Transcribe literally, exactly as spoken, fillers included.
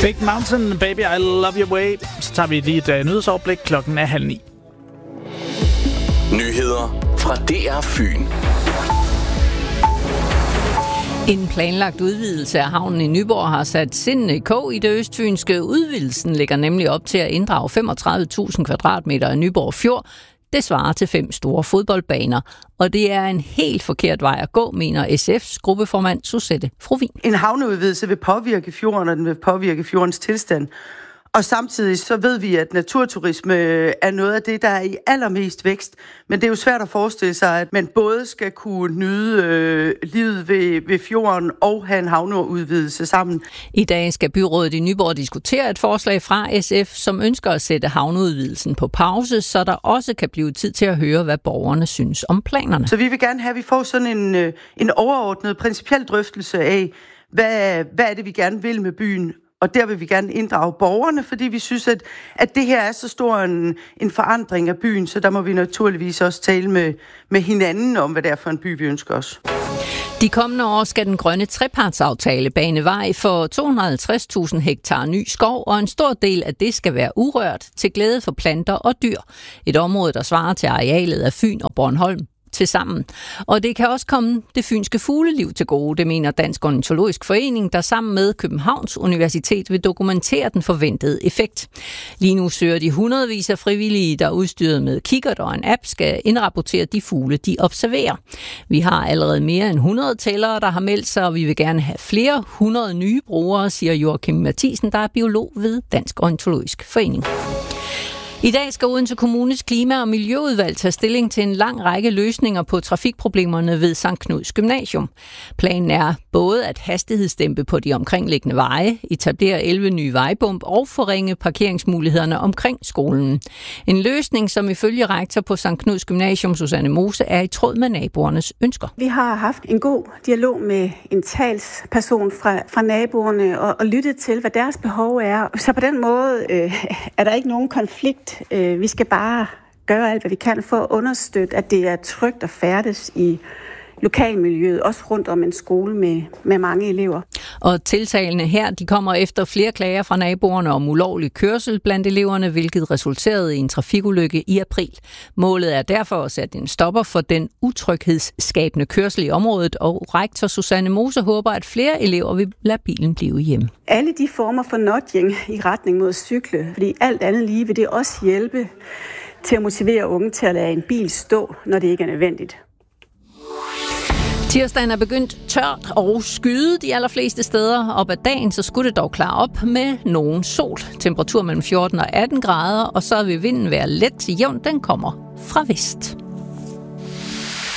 Big Mountain, Baby I Love Your Way. Så tager vi lige et uh, nyhedsoverblik. Klokken er halv ni. Nyheder fra D R Fyn. En planlagt udvidelse af havnen i Nyborg har sat sindene i kog i det østfynske. Udvidelsen ligger nemlig op til at inddrage femogtredive tusind kvadratmeter af Nyborg Fjord. Det svarer til fem store fodboldbaner, og det er en helt forkert vej at gå, mener S F's gruppeformand Suzette Frovin. En havneudvidelse vil påvirke fjorden, og den vil påvirke fjordens tilstand. Og samtidig så ved vi, at naturturisme er noget af det, der er i allermest vækst. Men det er jo svært at forestille sig, at man både skal kunne nyde øh, livet ved, ved fjorden og have en havneudvidelse sammen. I dag skal byrådet i Nyborg diskutere et forslag fra S F, som ønsker at sætte havneudvidelsen på pause, så der også kan blive tid til at høre, hvad borgerne synes om planerne. Så vi vil gerne have, at vi får sådan en, øh, en overordnet, principiel drøftelse af, hvad, hvad er det, vi gerne vil med byen. Og der vil vi gerne inddrage borgerne, fordi vi synes, at, at det her er så stor en, en forandring af byen, så der må vi naturligvis også tale med, med hinanden om, hvad det er for en by, vi ønsker os. De kommende år skal den grønne trepartsaftale bane vej for to hundrede og halvtreds tusind hektar ny skov, og en stor del af det skal være urørt til glæde for planter og dyr. Et område, der svarer til arealet af Fyn og Bornholm til sammen. Og det kan også komme det fynske fugleliv til gode, det mener Dansk Ornitologisk Forening, der sammen med Københavns Universitet vil dokumentere den forventede effekt. Lige nu søger de hundredvis af frivillige, der er udstyret med kikkert og en app, skal indrapportere de fugle, de observerer. Vi har allerede mere end hundrede tællere, der har meldt sig, og vi vil gerne have flere hundrede nye brugere, siger Joachim Mathisen, der er biolog ved Dansk Ornitologisk Forening. I dag skal Odense Kommunes klima- og miljøudvalg tage stilling til en lang række løsninger på trafikproblemerne ved Sankt Knuds Gymnasium. Planen er både at hastighedsdæmpe på de omkringliggende veje, etablere elleve nye vejbump og forringe parkeringsmulighederne omkring skolen. En løsning, som ifølge rektor på Sankt Knuds Gymnasium, Susanne Mose, er i tråd med naboernes ønsker. Vi har haft en god dialog med en talsperson fra, fra naboerne og, og lyttet til, hvad deres behov er. Så på den måde øh, er der ikke nogen konflikt. Vi skal bare gøre alt, hvad vi kan for at understøtte, at det er trygt at færdes i lokalmiljøet, også rundt om en skole med, med mange elever. Og tiltalene her, de kommer efter flere klager fra naboerne om ulovlig kørsel blandt eleverne, hvilket resulterede i en trafikulykke i april. Målet er derfor at sætte en stopper for den utryghedsskabende kørsel i området, og rektor Susanne Mose håber, at flere elever vil lade bilen blive hjemme. Alle de former for nudging i retning mod cykle, fordi alt andet lige vil det også hjælpe til at motivere unge til at lade en bil stå, når det ikke er nødvendigt. Tirsdagen er begyndt tørt og skyde de allerfleste steder. Op ad dagen så skulle det dog klare op med nogen sol. Temperatur mellem fjorten og atten grader, og så vil vinden være let til jævn. Den kommer fra vest.